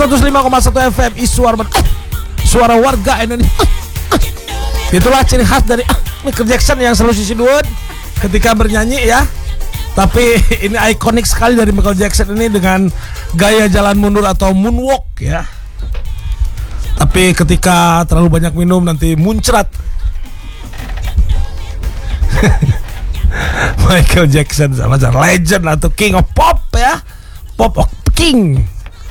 105,1 FM suara warga Indonesia. Itulah ciri khas dari Michael Jackson yang selalu sisi duit ketika bernyanyi ya. Tapi ini ikonik sekali dari Michael Jackson ini dengan gaya jalan mundur atau moonwalk ya. Tapi ketika terlalu banyak minum nanti muncrat. Michael Jackson sama legend atau king of pop ya. Pop of king.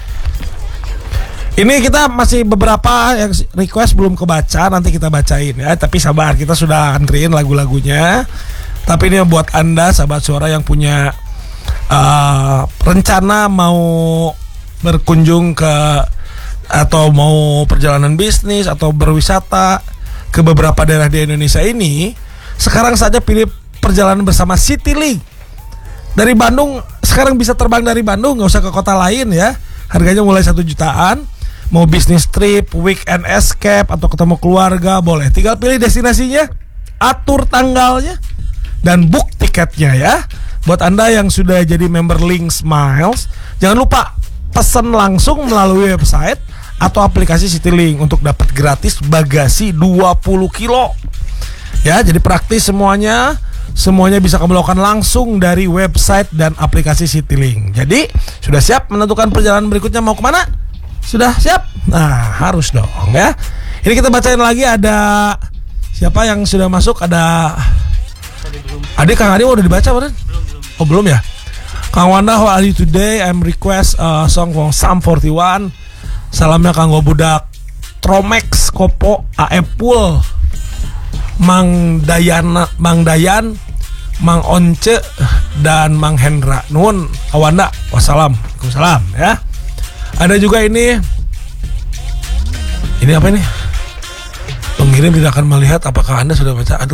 Ini kita masih beberapa yang request belum kebaca, nanti kita bacain ya. Tapi sabar, kita sudah antriin lagu-lagunya. Tapi ini buat Anda sahabat suara yang punya rencana mau berkunjung ke atau mau perjalanan bisnis atau berwisata ke beberapa daerah di Indonesia ini, sekarang saja pilih perjalanan bersama Citylink. Dari Bandung sekarang bisa terbang dari Bandung, nggak usah ke kota lain ya. Harganya mulai 1 jutaan. Mau bisnis trip, weekend escape atau ketemu keluarga boleh. Tinggal pilih destinasinya, atur tanggalnya, dan book tiketnya ya. Buat Anda yang sudah jadi member Link Smiles, jangan lupa pesan langsung melalui website atau aplikasi Citylink untuk dapat gratis bagasi 20 kilo. Ya, jadi praktis semuanya. Semuanya bisa kamu lakukan langsung dari website dan aplikasi Citylink. Jadi, sudah siap menentukan perjalanan berikutnya mau kemana? Sudah siap? Nah, harus dong ya. Ini kita bacain lagi, ada siapa yang sudah masuk? Ada Adik, Kang Adi udah dibaca Bren? Belum. Oh belum ya? Kang Wanda, how are you today? I'm request song from Sum 41. Salamnya kanggo budak Tromex, Kopo, Aepul, Mang Dayan, Mang Once, dan Mang Hendra. Nuhun Awanda. Wassalam ya. Ada juga ini apa ini? Pengirim tidak akan melihat apakah Anda sudah baca. Aduh.